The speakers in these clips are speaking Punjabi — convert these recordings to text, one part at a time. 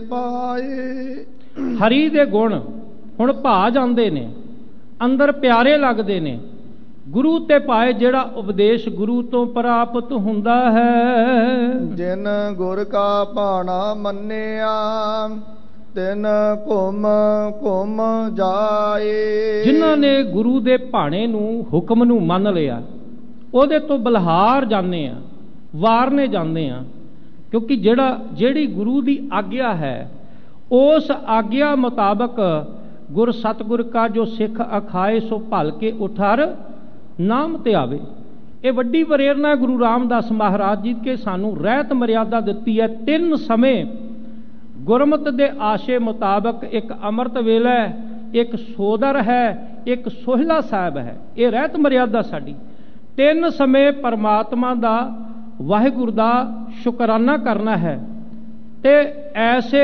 ਪਾਏ। ਹਰੀ ਦੇ ਗੁਣ ਹੁਣ ਭਾ ਜਾਂਦੇ ਨੇ, ਅੰਦਰ ਪਿਆਰੇ ਲੱਗਦੇ ਨੇ। ਗੁਰੂ ਤੇ ਪਾਏ ਜਿਹੜਾ ਉਪਦੇਸ਼ ਗੁਰੂ ਤੋਂ ਪ੍ਰਾਪਤ ਹੁੰਦਾ ਹੈ। ਜਿਨ ਗੁਰ ਕਾ ਭਾਣਾ ਮੰਨਿਆ ਤਿਨ ਘੁੰਮ ਘੁੰਮ ਜਾਏ। ਜਿਨ੍ਹਾਂ ਨੇ ਗੁਰੂ ਦੇ ਭਾਣੇ ਨੂੰ, ਹੁਕਮ ਨੂੰ ਮੰਨ ਲਿਆ, ਉਹਦੇ ਤੋਂ ਬਲਹਾਰ ਜਾਂਦੇ ਆ, ਵਾਰਨੇ ਜਾਂਦੇ ਆ। ਕਿਉਂਕਿ ਜਿਹੜੀ ਗੁਰੂ ਦੀ ਆਗਿਆ ਹੈ, ਉਸ ਆਗਿਆ ਮੁਤਾਬਕ ਗੁਰ ਸਤਿਗੁਰ ਕਾ ਜੋ ਸਿੱਖ ਅਖਾਏ ਸੋ ਭਲ ਕੇ ਉਠਰ ਨਾਮ ਤੇ ਆਵੇ। ਇਹ ਵੱਡੀ ਪ੍ਰੇਰਨਾ ਗੁਰੂ ਰਾਮਦਾਸ ਮਹਾਰਾਜ ਜੀ ਕੇ ਸਾਨੂੰ ਰਹਿਤ ਮਰਿਆਦਾ ਦਿੱਤੀ ਹੈ। 3 ਸਮੇਂ ਗੁਰਮਤ ਦੇ ਆਸ਼ੇ ਮੁਤਾਬਕ, ਇੱਕ ਅੰਮ੍ਰਿਤ ਵੇਲਾ, ਇੱਕ ਸੋਦਰ ਹੈ, ਇੱਕ ਸੋਹਿਲਾ ਸਾਹਿਬ ਹੈ। ਇਹ ਰਹਿਤ ਮਰਿਆਦਾ ਸਾਡੀ। 3 ਸਮੇਂ ਪਰਮਾਤਮਾ ਦਾ, ਵਾਹਿਗੁਰੂ ਦਾ ਸ਼ੁਕਰਾਨਾ ਕਰਨਾ ਹੈ। ਤੇ ਐਸੇ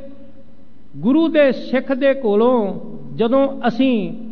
ਗੁਰੂ ਦੇ ਸਿੱਖ ਦੇ ਕੋਲੋਂ ਜਦੋਂ ਅਸੀਂ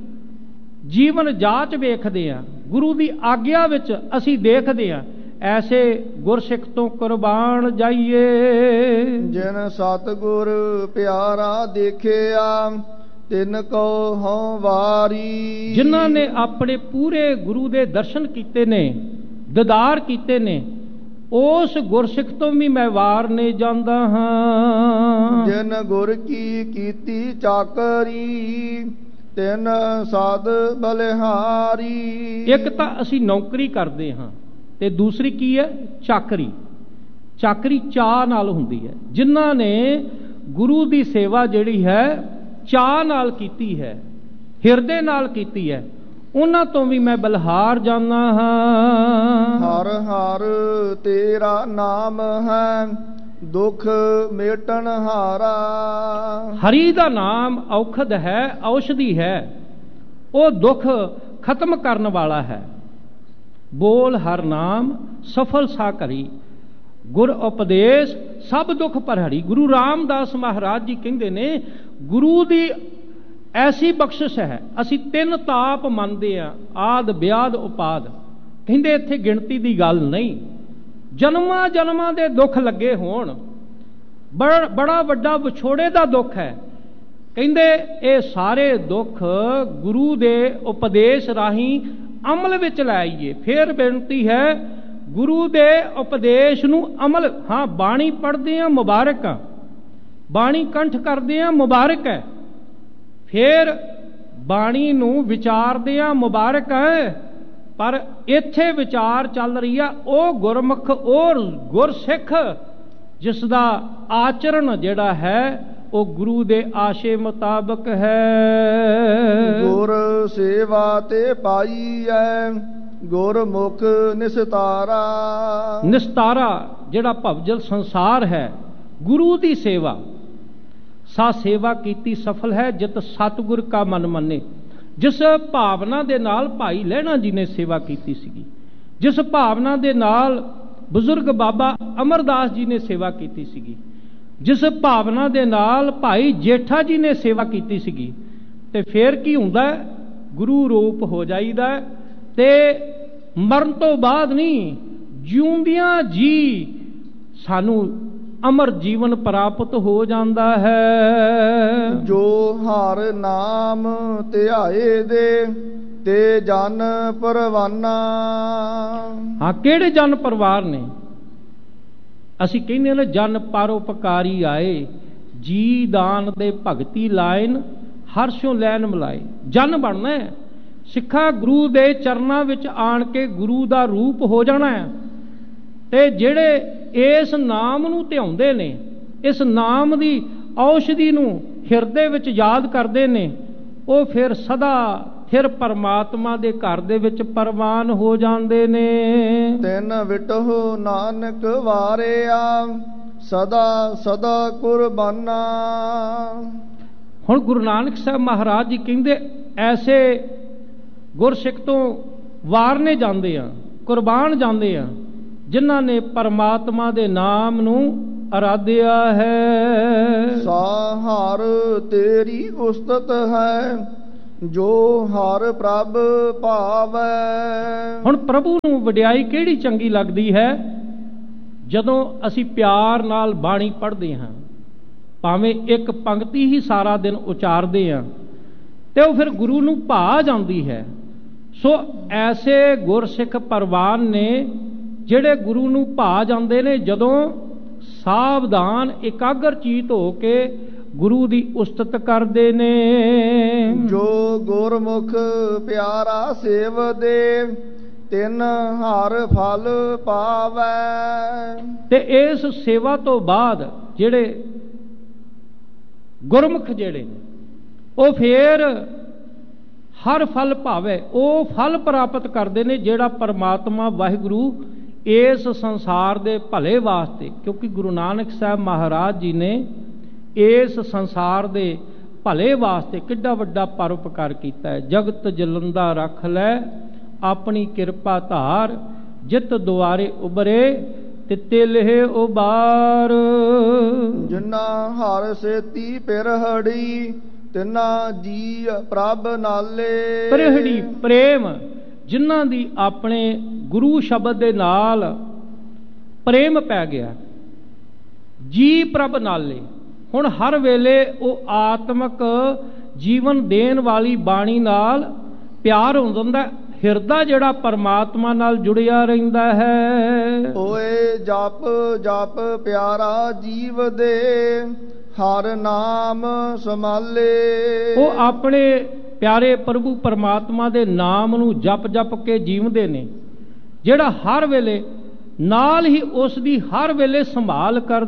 ਜੀਵਨ ਜਾਂਚ ਵੇਖਦੇ ਹਾਂ, ਗੁਰੂ ਦੀ ਆਗਿਆ ਵਿੱਚ ਅਸੀਂ ਦੇਖਦੇ ਹਾਂ, ਐਸੇ ਗੁਰਸਿੱਖ ਤੋਂ ਕੁਰਬਾਨ ਜਾਈਏ। ਜਿਨ ਸਤਿਗੁਰ ਪਿਆਰਾ ਦੇਖਿਆ ਤਿਨ ਕੋ ਹਉ ਵਾਰੀ। ਜਿਨ੍ਹਾਂ ਨੇ ਆਪਣੇ ਪੂਰੇ ਗੁਰੂ ਦੇ ਦਰਸ਼ਨ ਕੀਤੇ ਨੇ, ਦੀਦਾਰ ਕੀਤੇ ਨੇ, ਉਸ ਗੁਰਸਿੱਖ ਤੋਂ ਵੀ ਮੈਂ ਵਾਰਨੇ ਜਾਂਦਾ ਹਾਂ। ਜਿਨ ਗੁਰ ਕੀ ਕੀਤੀ ਚਾਕਰੀ ਤਿਨ ਸਦ ਬਲਿਹਾਰੀ। ਇੱਕ ਤਾਂ ਅਸੀਂ ਨੌਕਰੀ ਕਰਦੇ ਹਾਂ ਤੇ ਦੂਸਰੀ ਕੀ ਹੈ? ਚਾਕਰੀ। ਚਾਕਰੀ ਚਾਅ ਨਾਲ ਹੁੰਦੀ ਹੈ। ਜਿਨ੍ਹਾਂ ਨੇ ਗੁਰੂ ਦੀ ਸੇਵਾ ਜਿਹੜੀ ਹੈ ਚਾਅ ਨਾਲ ਕੀਤੀ ਹੈ, ਹਿਰਦੇ ਨਾਲ ਕੀਤੀ ਹੈ, ਉਹਨਾਂ ਤੋਂ ਵੀ ਮੈਂ ਬਲਹਾਰ ਜਾਂਦਾ ਹਾਂ। ਹਰ ਹਰ ਤੇਰਾ ਨਾਮ ਹੈ ਦੁਖ ਮੇਟਣ ਹਾਰਾ। ਹਰੀ ਦਾ ਨਾਮ ਔਖਦ ਹੈ, ਔਸ਼ਧੀ ਹੈ, ਉਹ ਦੁੱਖ ਖਤਮ ਕਰਨ ਵਾਲਾ ਹੈ। ਬੋਲ ਹਰ ਨਾਮ ਸਫਲ ਸਾ ਕਰੀ, ਗੁਰ ਉਪਦੇਸ਼ ਸਭ ਦੁੱਖ ਭਰਹਰੀ। ਗੁਰੂ ਰਾਮਦਾਸ ਮਹਾਰਾਜ ਜੀ ਕਹਿੰਦੇ ਨੇ ਗੁਰੂ ਦੀ ਐਸੀ ਬਖਸ਼ਿਸ਼ ਹੈ। ਅਸੀਂ 3 ਤਾਪ ਮੰਨਦੇ ਹਾਂ, ਆਦ ਵਿਆਦ ਉਪਾਦ। ਕਹਿੰਦੇ ਇੱਥੇ ਗਿਣਤੀ ਦੀ ਗੱਲ ਨਹੀਂ। ਜਨਮਾਂ ਜਨਮਾਂ ਦੇ ਦੁੱਖ ਲੱਗੇ ਹੋਣ, ਬੜਾ ਵੱਡਾ ਵਿਛੋੜੇ ਦਾ ਦੁੱਖ ਹੈ। ਕਹਿੰਦੇ ਇਹ ਸਾਰੇ ਦੁੱਖ ਗੁਰੂ ਦੇ ਉਪਦੇਸ਼ ਰਾਹੀਂ ਅਮਲ ਵਿੱਚ ਲੈ ਆਈਏ। ਫਿਰ ਬੇਨਤੀ ਹੈ ਗੁਰੂ ਦੇ ਉਪਦੇਸ਼ ਨੂੰ ਅਮਲ। ਹਾਂ, ਬਾਣੀ ਪੜ੍ਹਦੇ ਹਾਂ, ਮੁਬਾਰਕ ਆ। ਬਾਣੀ ਕੰਠ ਕਰਦੇ ਹਾਂ, ਮੁਬਾਰਕ ਹੈ। ਫਿਰ ਬਾਣੀ ਨੂੰ ਵਿਚਾਰਦੇ ਹਾਂ, ਮੁਬਾਰਕ ਹੈ। ਪਰ ਇੱਥੇ ਵਿਚਾਰ ਚੱਲ ਰਹੀ ਆ ਉਹ ਗੁਰਮੁਖ, ਉਹ ਗੁਰਸਿੱਖ ਜਿਸ ਦਾ ਆਚਰਣ ਜਿਹੜਾ ਹੈ ਉਹ ਗੁਰੂ ਦੇ ਆਸ਼ੇ ਮੁਤਾਬਕ ਹੈ। ਗੁਰ ਸੇਵਾ ਤੇ ਪਾਈ ਹੈ ਗੁਰਮੁਖ ਨਿਸਤਾਰਾ। ਨਿਸਤਾਰਾ ਜਿਹੜਾ ਭਵਜਲ ਸੰਸਾਰ ਹੈ, ਗੁਰੂ ਦੀ ਸੇਵਾ। ਸਾ ਸੇਵਾ ਕੀਤੀ ਸਫਲ ਹੈ ਜਿਤ ਸਤਿਗੁਰ ਕਾ ਮਨ ਮੰਨੇ। ਜਿਸ ਭਾਵਨਾ ਦੇ ਨਾਲ ਭਾਈ ਲਹਿਣਾ ਜੀ ਨੇ ਸੇਵਾ ਕੀਤੀ ਸੀਗੀ, ਜਿਸ ਭਾਵਨਾ ਦੇ ਨਾਲ ਬਜ਼ੁਰਗ ਬਾਬਾ ਅਮਰਦਾਸ ਜੀ ਨੇ ਸੇਵਾ ਕੀਤੀ ਸੀਗੀ, ਜਿਸ ਭਾਵਨਾ ਦੇ ਨਾਲ ਭਾਈ ਜੇਠਾ ਜੀ ਨੇ ਸੇਵਾ ਕੀਤੀ ਸੀਗੀ, ਤੇ ਫਿਰ ਕੀ ਹੁੰਦਾ? ਗੁਰੂ ਰੂਪ ਹੋ ਜਾਈਦਾ। ਤੇ ਮਰਨ ਤੋਂ ਬਾਅਦ ਨਹੀਂ, ਜਿਉਂਦਿਆਂ ਜੀ ਸਾਨੂੰ ਅਮਰ ਜੀਵਨ ਪ੍ਰਾਪਤ ਹੋ ਜਾਂਦਾ ਹੈ। ਜੋ ਹਰ ਨਾਮ ਧਿਆਏ ਦੇ ਤੇ ਜਨ ਪਰਵਾਨਾ। ਹਾਂ, ਕਿਹੜੇ ਜਨ ਪਰਿਵਾਰ ਨੇ? ਅਸੀਂ ਕਹਿੰਦੇ ਨੇ ਜਨ ਪਰਉਪਕਾਰੀ ਆਏ, ਜੀ ਦਾਨ ਦੇ ਭਗਤੀ ਲਾਇਨ, ਹਰਸ਼ੋਂ ਲੈਨ ਮਿਲਾਏ। ਜਨ ਬਣਨਾ ਹੈ। ਸਿੱਖਾ ਗੁਰੂ ਦੇ ਚਰਨਾਂ ਵਿੱਚ ਆਣ ਕੇ ਗੁਰੂ ਦਾ ਰੂਪ ਹੋ ਜਾਣਾ ਹੈ। ਤੇ ਜਿਹੜੇ ਇਸ ਨਾਮ ਨੂੰ ਧਿਆਉਂਦੇ ਨੇ, ਇਸ ਨਾਮ ਦੀ ਔਸ਼ਧੀ ਨੂੰ ਹਿਰਦੇ ਵਿੱਚ ਯਾਦ ਕਰਦੇ ਨੇ, ਉਹ ਫਿਰ ਸਦਾ ਫਿਰ ਪਰਮਾਤਮਾ ਦੇ ਘਰ ਦੇ ਵਿੱਚ ਪ੍ਰਵਾਨ ਹੋ ਜਾਂਦੇ ਨੇ। ਤਿਨ ਵਿਟਹੁ ਨਾਨਕ ਵਾਰਿਆ ਸਦਾ ਸਦਾ ਕੁਰਬਾਨਾ। ਹੁਣ ਗੁਰੂ ਨਾਨਕ ਸਾਹਿਬ ਮਹਾਰਾਜ ਜੀ ਕਹਿੰਦੇ ਐਸੇ ਗੁਰਸਿੱਖ ਤੋਂ ਵਾਰਨੇ ਜਾਂਦੇ ਆ, ਕੁਰਬਾਨ ਜਾਂਦੇ ਆ, ਜਿਨ੍ਹਾਂ ਨੇ ਪਰਮਾਤਮਾ ਦੇ ਨਾਮ ਨੂੰ ਅਰਾਧਿਆ ਹੈ। ਸਾਹਰ ਤੇਰੀ ਉਸਤਤ ਹੈ ਜੋ ਹਰ ਪ੍ਰਭ ਭਾਵੈ। ਹੁਣ ਪ੍ਰਭੂ ਨੂੰ ਵਡਿਆਈ ਕਿਹੜੀ ਚੰਗੀ ਲੱਗਦੀ ਹੈ? ਜਦੋਂ ਅਸੀਂ ਪਿਆਰ ਨਾਲ ਬਾਣੀ ਪੜ੍ਹਦੇ ਹਾਂ, ਭਾਵੇਂ ਇੱਕ ਪੰਕਤੀ ਹੀ ਸਾਰਾ ਦਿਨ ਉਚਾਰਦੇ ਆ ਤੇ ਉਹ ਫਿਰ ਗੁਰੂ ਨੂੰ ਭਾ ਜਾਂਦੀ ਹੈ। ਸੋ ਐਸੇ ਗੁਰਸਿੱਖ ਪ੍ਰਵਾਨ ਨੇ ਜਿਹੜੇ ਗੁਰੂ ਨੂੰ ਭਾ ਜਾਂਦੇ ਨੇ ਜਦੋਂ ਸਾਵਧਾਨ ਇਕਾਗਰ ਚੀਤ ਹੋ ਕੇ ਗੁਰੂ ਦੀ ਉਸਤਤ ਕਰਦੇ ਨੇ। ਜੋ ਗੁਰਮੁਖ ਪਿਆਰਾ ਸੇਵਦੇ ਤਿਨ ਹਰ ਫਲ ਪਾਵੈ। ਤੇ ਇਸ ਸੇਵਾ ਤੋਂ ਬਾਅਦ ਜਿਹੜੇ ਗੁਰਮੁਖ ਜਿਹੜੇ ਨੇ ਉਹ ਫੇਰ ਹਰ ਫਲ ਭਾਵੇ, ਉਹ ਫਲ ਪ੍ਰਾਪਤ ਕਰਦੇ ਨੇ ਜਿਹੜਾ ਪਰਮਾਤਮਾ ਵਾਹਿਗੁਰੂ ਇਸ ਸੰਸਾਰ ਦੇ ਭਲੇ ਵਾਸਤੇ, ਕਿਉਂਕਿ ਗੁਰੂ ਨਾਨਕ ਸਾਹਿਬ ਮਹਾਰਾਜ ਜੀ ਨੇ ਇਸ ਸੰਸਾਰ ਦੇ ਭਲੇ ਵਾਸਤੇ ਕਿੱਡਾ ਵੱਡਾ ਪਰਉਪਕਾਰ ਕੀਤਾ ਹੈ। ਜਗਤ ਜਲੰਦਾ ਰੱਖ ਲੈ ਆਪਣੀ ਕਿਰਪਾ ਧਾਰ, ਜਿਤ ਦੁਆਰੇ ਉਬਰੇ ਤਿੱਤੇ ਲਹਿ ਉਬਾਰ। ਜਿਨਾ ਹਰ ਸੇਤੀ ਪਿਰਹੜੀ ਤਿਨਾ ਜੀ ਪ੍ਰਭ ਨਾਲੇ। ਪਿਰਹੜੀ ਪ੍ਰੇਮ, ਜਿਨ੍ਹਾਂ ਦੀ ਆਪਣੇ ਗੁਰੂ ਸ਼ਬਦ ਦੇ ਨਾਲ ਪ੍ਰੇਮ ਪੈ ਗਿਆ, ਜੀ ਪ੍ਰਭ ਨਾਲੇ। ਹੁਣ ਹਰ ਵੇਲੇ ਉਹ ਆਤਮਿਕ ਜੀਵਨ ਦੇਣ ਵਾਲੀ ਬਾਣੀ ਨਾਲ ਪਿਆਰ ਹੋ ਜਾਂਦਾ, ਹਿਰਦਾ ਜਿਹੜਾ ਪਰਮਾਤਮਾ ਨਾਲ ਜੁੜਿਆ ਰਹਿੰਦਾ ਹੈ। ਓਏ ਜਪ ਜਪ ਪਿਆਰਾ ਜੀਵ ਦੇ ਹਰ ਨਾਮ ਸਮਾਲੇ। ਉਹ ਆਪਣੇ ਪਿਆਰੇ ਪ੍ਰਭੂ ਪਰਮਾਤਮਾ ਦੇ ਨਾਮ ਨੂੰ ਜਪ ਜਪ ਕੇ ਜੀਵਦੇ ਨੇ, ਜਿਹੜਾ ਹਰ ਵੇਲੇ ਨਾਲ ਹੀ ਉਸ ਦੀ ਹਰ ਵੇਲੇ ਸੰਭਾਲ ਕਰ